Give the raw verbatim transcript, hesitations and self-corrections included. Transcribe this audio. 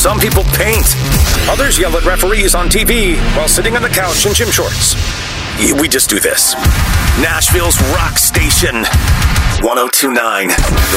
Some people paint. Others yell at referees on T V while sitting on the couch in gym shorts. We just do this. Nashville's rock station. ten twenty-nine.